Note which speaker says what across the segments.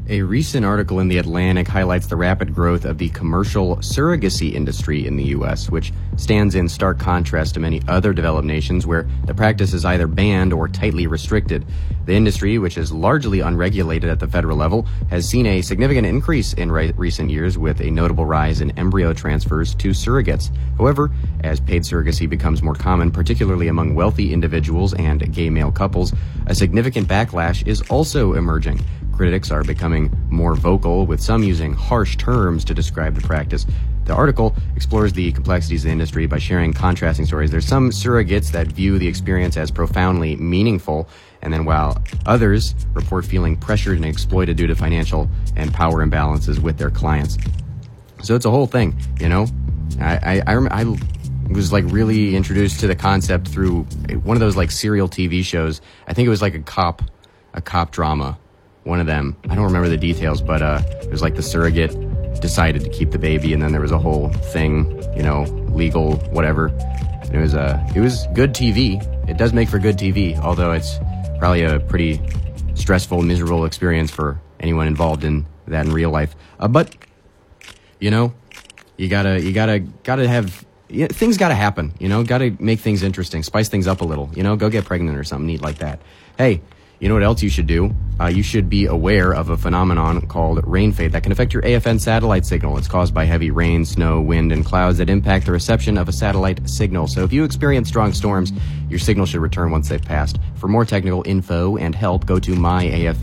Speaker 1: A recent article in The Atlantic highlights the rapid growth of the commercial surrogacy industry in the U.S., which stands in stark contrast to many other developed nations where the practice is either banned or tightly restricted. The industry, which is largely unregulated at the federal level, has seen a significant increase in recent years with a notable rise in embryo transfers to surrogates. However, as paid surrogacy becomes more common, particularly among wealthy individuals and gay male couples, a significant backlash is also emerging. Critics are becoming more vocal, with some using harsh terms to describe the practice. The article explores the complexities of the industry by sharing contrasting stories. There's some surrogates that view the experience as profoundly meaningful, and then while others report feeling pressured and exploited due to financial and power imbalances with their clients. So it's a whole thing, you know? I was like really introduced to the concept through one of those like serial TV shows. I think it was like a cop drama. One of them, I don't remember the details, but it was like the surrogate decided to keep the baby, and then there was a whole thing, you know, legal, whatever. And it was good TV. It does make for good TV, although it's probably a pretty stressful, miserable experience for anyone involved in that in real life. But you know, you gotta have things gotta happen. You know, gotta make things interesting, spice things up a little. You know, go get pregnant or something neat like that. Hey. You know what else you should do? You should be aware of a phenomenon called rain fade that can affect your AFN satellite signal. It's caused by heavy rain, snow, wind, and clouds that impact the reception of a satellite signal. So if you experience strong storms, your signal should return once they've passed. For more technical info and help, go to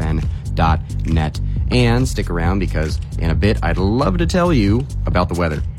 Speaker 1: myafn.net. And stick around because in a bit, I'd love to tell you about the weather.